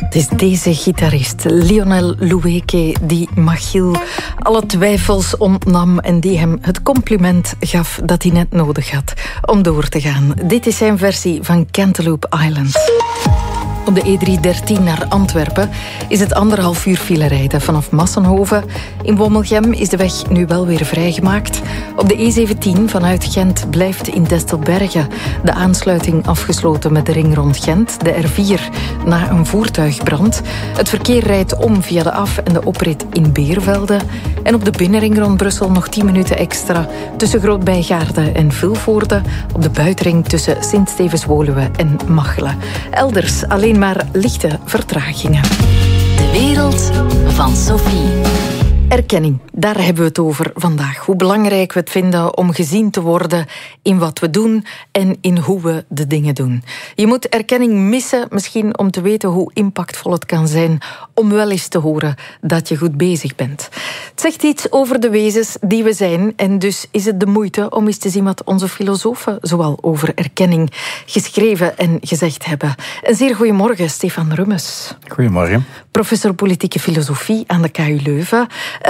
Het is deze gitarist, Lionel Loueke, die Machiel alle twijfels ontnam en die hem het compliment gaf dat hij net nodig had om door te gaan. Dit is zijn versie van Cantaloupe Island. Op de E313 naar Antwerpen is het 1,5 uur file rijden vanaf Massenhoven. In Wommelgem is de weg nu wel weer vrijgemaakt. Op de E17 vanuit Gent blijft in Destelbergen de aansluiting afgesloten met de ring rond Gent. De R4 na een voertuigbrand. Het verkeer rijdt om via de af- en de oprit in Beervelde. En op de binnenring rond Brussel nog 10 minuten extra tussen Groot-Bijgaarde en Vilvoorde. Op de buitenring tussen Sint-Stevens-Woluwe en Machelen. Elders alleen maar lichte vertragingen. De wereld van Sophie. Erkenning, daar hebben we het over vandaag. Hoe belangrijk we het vinden om gezien te worden in wat we doen en in hoe we de dingen doen. Je moet erkenning missen, misschien om te weten hoe impactvol het kan zijn om wel eens te horen dat je goed bezig bent. Het zegt iets over de wezens die we zijn en dus is het de moeite om eens te zien wat onze filosofen zoal over erkenning geschreven en gezegd hebben. Een zeer goedemorgen, Stefan Rummes. Goedemorgen. Professor politieke filosofie aan de KU Leuven.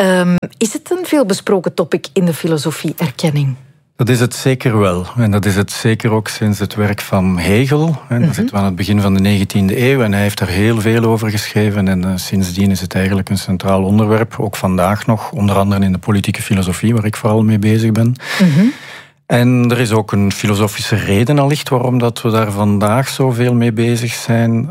Is het een veelbesproken topic in de filosofie, erkenning? Dat is het zeker wel. En dat is het zeker ook sinds het werk van Hegel. En dat zitten we aan het begin van de 19e eeuw. En hij heeft daar heel veel over geschreven. En sindsdien is het eigenlijk een centraal onderwerp. Ook vandaag nog. Onder andere in de politieke filosofie, waar ik vooral mee bezig ben. En er is ook een filosofische reden allicht waarom dat we daar vandaag zoveel mee bezig zijn.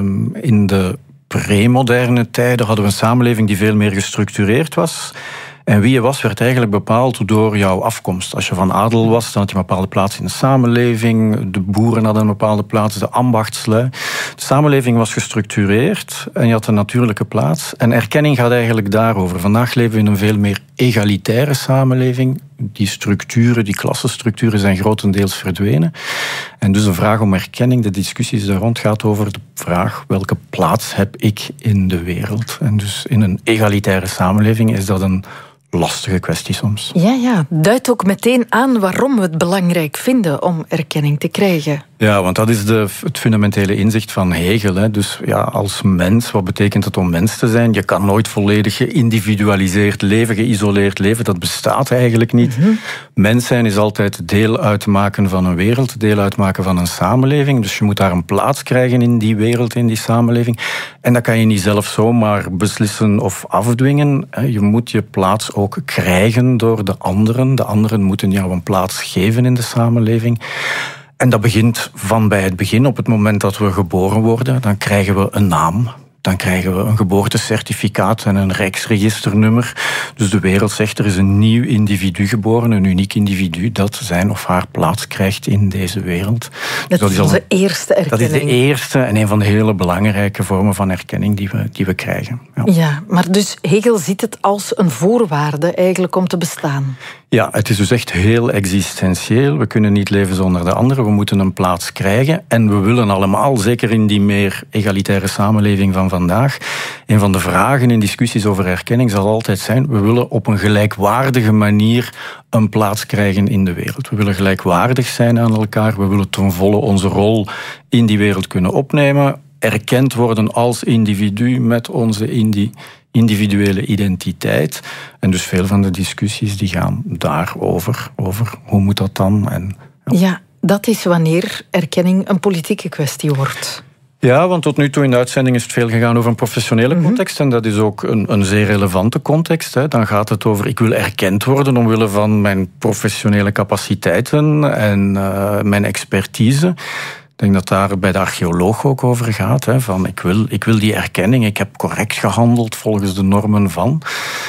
In de premoderne tijden hadden we een samenleving die veel meer gestructureerd was. En wie je was, werd eigenlijk bepaald door jouw afkomst. Als je van adel was, dan had je een bepaalde plaats in de samenleving. De boeren hadden een bepaalde plaats, de ambachtslui. De samenleving was gestructureerd en je had een natuurlijke plaats. En erkenning gaat eigenlijk daarover. Vandaag leven we in een veel meer egalitaire samenleving. Die structuren, die klassenstructuren zijn grotendeels verdwenen. En dus een vraag om erkenning, de discussies daar rond gaat over de vraag welke plaats heb ik in de wereld. En dus in een egalitaire samenleving is dat een lastige kwestie soms. Ja, duidt ook meteen aan waarom we het belangrijk vinden om erkenning te krijgen. Ja, want dat is het fundamentele inzicht van Hegel. Hè. Dus ja, als mens, wat betekent het om mens te zijn? Je kan nooit volledig geïndividualiseerd leven, geïsoleerd leven. Dat bestaat eigenlijk niet. Mens zijn is altijd deel uitmaken van een wereld, deel uitmaken van een samenleving. Dus je moet daar een plaats krijgen in die wereld, in die samenleving. En dat kan je niet zelf zomaar beslissen of afdwingen. Je moet je plaats ook krijgen door de anderen. De anderen moeten jou een plaats geven in de samenleving. En dat begint van bij het begin. Op het moment dat we geboren worden, dan krijgen we een naam. Dan krijgen we een geboortecertificaat en een rijksregisternummer. Dus de wereld zegt, er is een nieuw individu geboren, een uniek individu dat zijn of haar plaats krijgt in deze wereld. Dat is onze eerste erkenning. Dat is de eerste en een van de hele belangrijke vormen van erkenning die we krijgen. Ja, maar dus Hegel ziet het als een voorwaarde eigenlijk om te bestaan. Ja, het is dus echt heel existentieel. We kunnen niet leven zonder de anderen. We moeten een plaats krijgen. En we willen allemaal, zeker in die meer egalitaire samenleving van vandaag, een van de vragen in discussies over erkenning zal altijd zijn, we willen op een gelijkwaardige manier een plaats krijgen in de wereld. We willen gelijkwaardig zijn aan elkaar. We willen ten volle onze rol in die wereld kunnen opnemen. Erkend worden als individu met onze individuele identiteit. En dus veel van de discussies die gaan daarover. Over hoe moet dat dan? Ja, dat is wanneer erkenning een politieke kwestie wordt. Ja, want tot nu toe in de uitzending is het veel gegaan over een professionele context. En dat is ook een zeer relevante context. Hè. Dan gaat het over, ik wil erkend worden omwille van mijn professionele capaciteiten en mijn expertise. Ik denk dat daar bij de archeoloog ook over gaat. Hè, van ik wil die erkenning, ik heb correct gehandeld volgens de normen van.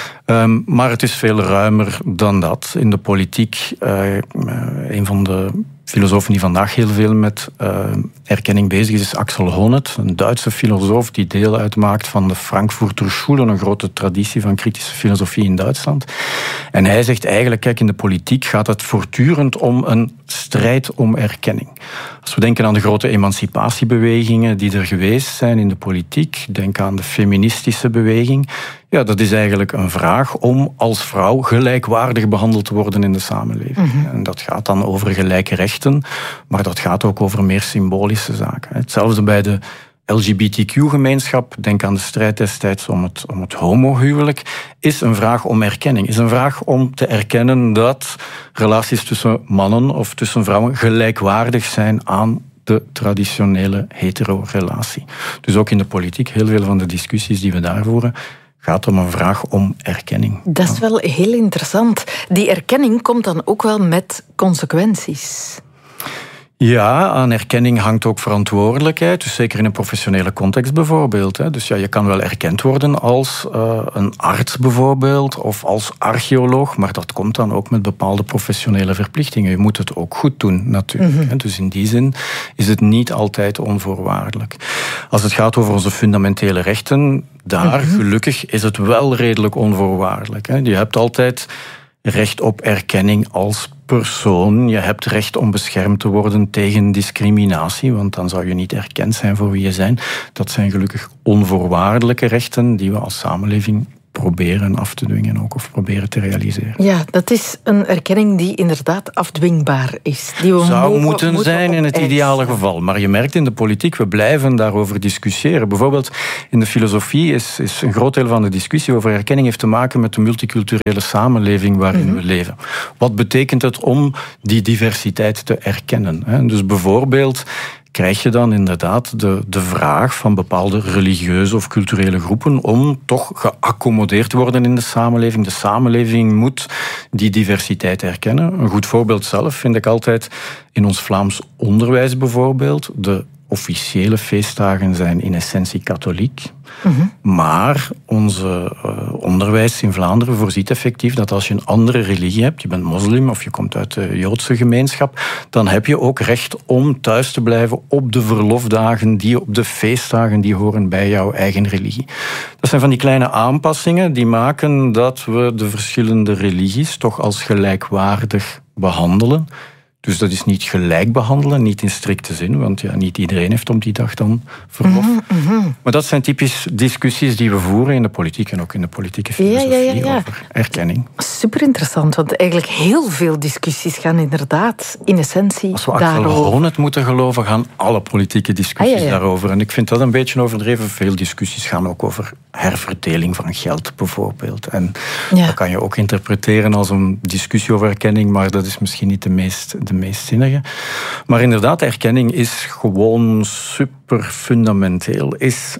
Maar het is veel ruimer dan dat. In de politiek, een van de filosofen die vandaag heel veel met erkenning bezig is Axel Honneth, een Duitse filosoof die deel uitmaakt van de Frankfurter Schule, een grote traditie van kritische filosofie in Duitsland. En hij zegt eigenlijk, kijk, in de politiek gaat het voortdurend om een strijd om erkenning. Als we denken aan de grote emancipatiebewegingen die er geweest zijn in de politiek, denk aan de feministische beweging. Ja, dat is eigenlijk een vraag om als vrouw gelijkwaardig behandeld te worden in de samenleving. En dat gaat dan over gelijke rechten, maar dat gaat ook over meer symbolische zaken. Hetzelfde bij de LGBTQ-gemeenschap, denk aan de strijd destijds om het homohuwelijk, is een vraag om erkenning. Is een vraag om te erkennen dat relaties tussen mannen of tussen vrouwen gelijkwaardig zijn aan de traditionele hetero-relatie. Dus ook in de politiek, heel veel van de discussies die we daar voeren, gaat om een vraag om erkenning. Dat is wel heel interessant. Die erkenning komt dan ook wel met consequenties. Ja, aan erkenning hangt ook verantwoordelijkheid. Dus zeker in een professionele context bijvoorbeeld. Dus ja, je kan wel erkend worden als een arts bijvoorbeeld, of als archeoloog, maar dat komt dan ook met bepaalde professionele verplichtingen. Je moet het ook goed doen, natuurlijk. Mm-hmm. Dus in die zin is het niet altijd onvoorwaardelijk. Als het gaat over onze fundamentele rechten, daar gelukkig is het wel redelijk onvoorwaardelijk. Je hebt altijd recht op erkenning als persoon. Je hebt recht om beschermd te worden tegen discriminatie, want dan zou je niet erkend zijn voor wie je bent. Dat zijn gelukkig onvoorwaardelijke rechten die we als samenleving proberen af te dwingen ook, of proberen te realiseren. Ja, dat is een erkenning die inderdaad afdwingbaar is. Die we zou moeten zijn in het ideale geval. Maar je merkt in de politiek, we blijven daarover discussiëren. Bijvoorbeeld in de filosofie is een groot deel van de discussie over erkenning heeft te maken met de multiculturele samenleving waarin we leven. Wat betekent het om die diversiteit te erkennen? Dus bijvoorbeeld krijg je dan inderdaad de vraag van bepaalde religieuze of culturele groepen om toch geaccommodeerd te worden in de samenleving. De samenleving moet die diversiteit erkennen. Een goed voorbeeld zelf vind ik altijd in ons Vlaams onderwijs bijvoorbeeld. De officiële feestdagen zijn in essentie katholiek. Maar onze onderwijs in Vlaanderen voorziet effectief dat als je een andere religie hebt, je bent moslim of je komt uit de Joodse gemeenschap, dan heb je ook recht om thuis te blijven op de verlofdagen, op de feestdagen die horen bij jouw eigen religie. Dat zijn van die kleine aanpassingen die maken dat we de verschillende religies toch als gelijkwaardig behandelen. Dus dat is niet gelijk behandelen, niet in strikte zin, want ja, niet iedereen heeft op die dag dan verlof. Maar dat zijn typisch discussies die we voeren in de politiek en ook in de politieke filosofie over erkenning. Super interessant, want eigenlijk heel veel discussies gaan inderdaad in essentie als we Axel Honneth moeten geloven, gaan alle politieke discussies daarover. En ik vind dat een beetje overdreven. Veel discussies gaan ook over herverdeling van geld bijvoorbeeld. En dat kan je ook interpreteren als een discussie over erkenning, maar dat is misschien niet de meest zinnige. Maar inderdaad, erkenning is gewoon super fundamenteel, is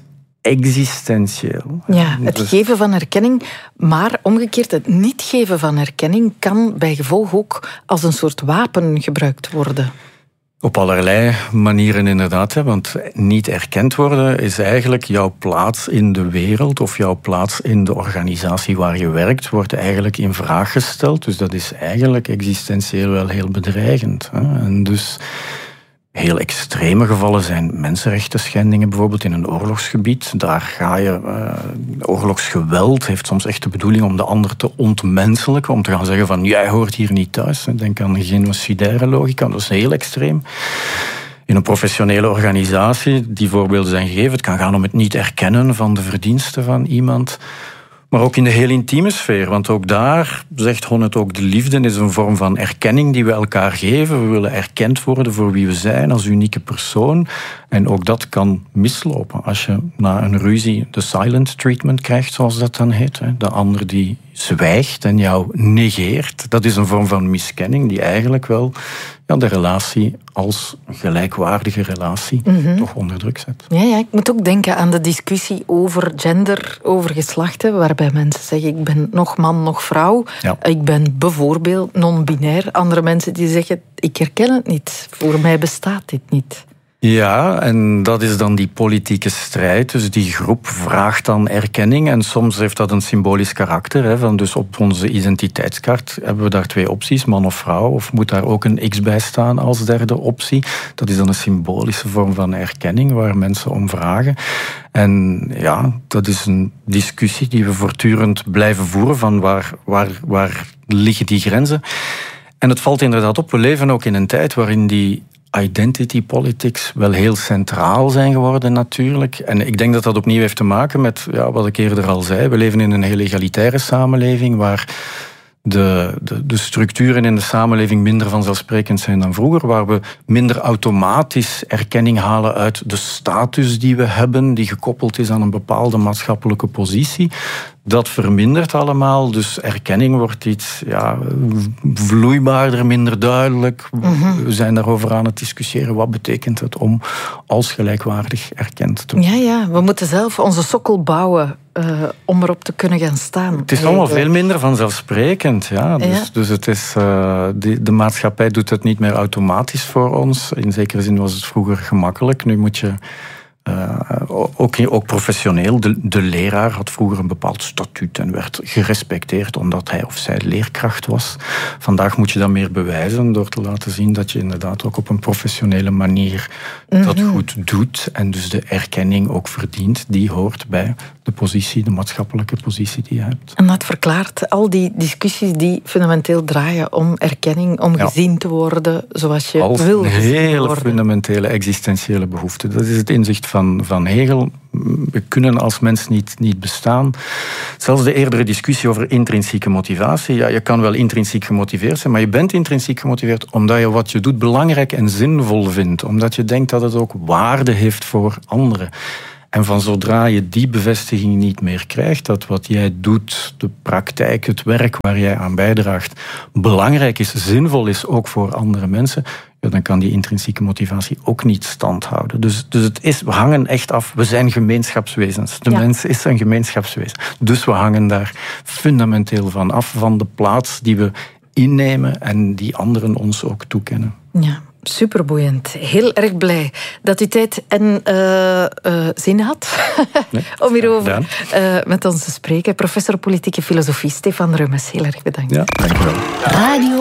existentieel. Ja, het geven van erkenning, maar omgekeerd, het niet geven van erkenning kan bij gevolg ook als een soort wapen gebruikt worden. Op allerlei manieren inderdaad, want niet erkend worden is eigenlijk jouw plaats in de wereld of jouw plaats in de organisatie waar je werkt, wordt eigenlijk in vraag gesteld. Dus dat is eigenlijk existentieel wel heel bedreigend. En dus heel extreme gevallen zijn mensenrechtenschendingen, bijvoorbeeld in een oorlogsgebied. Daar ga je, oorlogsgeweld heeft soms echt de bedoeling om de ander te ontmenselijken, om te gaan zeggen van jij hoort hier niet thuis. Denk aan de genocidaire logica, dat is heel extreem. In een professionele organisatie, die voorbeelden zijn gegeven, het kan gaan om het niet erkennen van de verdiensten van iemand. Maar ook in de heel intieme sfeer, want ook daar zegt Honneth ook, de liefde is een vorm van erkenning die we elkaar geven. We willen erkend worden voor wie we zijn als unieke persoon. En ook dat kan mislopen als je na een ruzie de silent treatment krijgt, zoals dat dan heet. De ander die zwijgt en jou negeert. Dat is een vorm van miskenning die eigenlijk wel de relatie als gelijkwaardige relatie toch onder druk zet. Ja, ik moet ook denken aan de discussie over gender, over geslachten, waarbij mensen zeggen ik ben nog man, nog vrouw. Ja. Ik ben bijvoorbeeld non-binair. Andere mensen die zeggen ik herken het niet. Voor mij bestaat dit niet. Ja, en dat is dan die politieke strijd. Dus die groep vraagt dan erkenning. En soms heeft dat een symbolisch karakter. Van dus op onze identiteitskaart hebben we daar 2 opties, man of vrouw. Of moet daar ook een X bij staan als derde optie. Dat is dan een symbolische vorm van erkenning waar mensen om vragen. En ja, dat is een discussie die we voortdurend blijven voeren van waar liggen die grenzen. En het valt inderdaad op, we leven ook in een tijd waarin die identity politics wel heel centraal zijn geworden natuurlijk. En ik denk dat dat opnieuw heeft te maken met wat ik eerder al zei. We leven in een heel egalitaire samenleving waar de structuren in de samenleving minder vanzelfsprekend zijn dan vroeger, waar we minder automatisch erkenning halen uit de status die we hebben, die gekoppeld is aan een bepaalde maatschappelijke positie. Dat vermindert allemaal, dus erkenning wordt iets vloeibaarder, minder duidelijk. We zijn daarover aan het discussiëren. Wat betekent het om als gelijkwaardig erkend te worden? Ja, we moeten zelf onze sokkel bouwen om erop te kunnen gaan staan. Het is allemaal veel minder vanzelfsprekend. Ja. Dus het is, de maatschappij doet het niet meer automatisch voor ons. In zekere zin was het vroeger gemakkelijk. Nu moet je ook professioneel. De leraar had vroeger een bepaald statuut en werd gerespecteerd omdat hij of zij leerkracht was. Vandaag moet je dat meer bewijzen door te laten zien dat je inderdaad ook op een professionele manier dat goed doet en dus de erkenning ook verdient. Die hoort bij de positie, de maatschappelijke positie die je hebt. En dat verklaart al die discussies die fundamenteel draaien om erkenning, om gezien te worden zoals je als wil gezien worden. Een hele fundamentele existentiële behoefte. Dat is het inzicht van Hegel. We kunnen als mens niet bestaan. Zelfs de eerdere discussie over intrinsieke motivatie. Ja, je kan wel intrinsiek gemotiveerd zijn, maar je bent intrinsiek gemotiveerd omdat je wat je doet belangrijk en zinvol vindt. Omdat je denkt dat het ook waarde heeft voor anderen. En van zodra je die bevestiging niet meer krijgt, dat wat jij doet, de praktijk, het werk waar jij aan bijdraagt, belangrijk is, zinvol is, ook voor andere mensen, ja, dan kan die intrinsieke motivatie ook niet stand houden. Dus we hangen echt af. We zijn gemeenschapswezens. De mens is een gemeenschapswezen. Dus we hangen daar fundamenteel van af, van de plaats die we innemen en die anderen ons ook toekennen. Ja. Superboeiend. Heel erg blij dat u tijd en zin had om hierover met ons te spreken. Professor politieke filosofie Stefan Reumes, heel erg bedankt. Ja, dank u wel. Radio